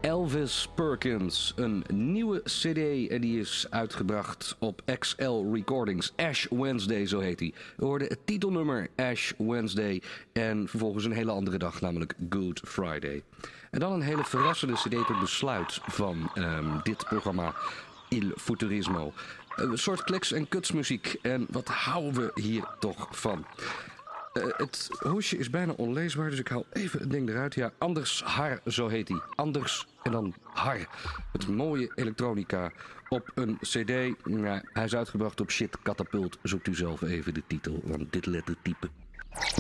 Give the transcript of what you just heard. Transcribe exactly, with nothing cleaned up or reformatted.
Elvis Perkins. Een nieuwe cd en die is uitgebracht op X L Recordings. Ash Wednesday, zo heet hij. We hoorden het titelnummer Ash Wednesday en vervolgens een hele andere dag, namelijk Good Friday. En dan een hele verrassende cd tot besluit van um, dit programma Il Futurismo. Een soort kliks- en kutsmuziek. En wat houden we hier toch van? Uh, het hoesje is bijna onleesbaar, dus ik haal even het ding eruit. Ja, Anders Har, zo heet hij. Anders en dan Har. Het mooie elektronica op een cd. Nou, hij is uitgebracht op Shit Catapult. Zoekt u zelf even de titel van dit lettertype.